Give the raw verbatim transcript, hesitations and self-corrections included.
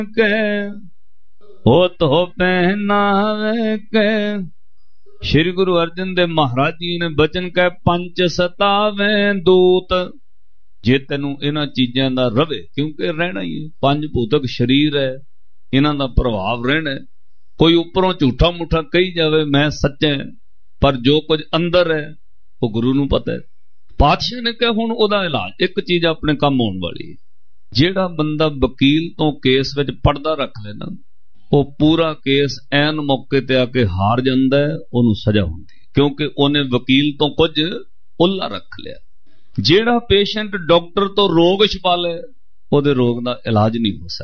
के हो तो पहनावे के। श्री गुरु अर्जन देव महाराज जी ने बचन कह पंच सतावे दूत। जे तेनू इन्हां चीजां दा रवे, क्योंकि रहना ही है, पंज भूतक शरीर है, इन्हां दा प्रभाव रहना है। कोई उपरों झूठा मुठा कही जावे मैं सच्चा है, पर जो कुछ अंदर है वो गुरु नू पता है। पातशाह ने कहा हुण ओदा इलाज, एक चीज अपने काम आउण वाली है। जेड़ा बंदा वकील तो केस विच पड़दा रख लेना, वो पूरा केस ऐन मौके ते आके हार जांदा है, ओनू सजा हुंदी है, क्योंकि ओने वकील तो कुछ उल्ला रख लिया। जेड़ा पेशेंट डॉक्टर तो रोग छपा ले, ओदे रोग दा इलाज नहीं हो सकदा।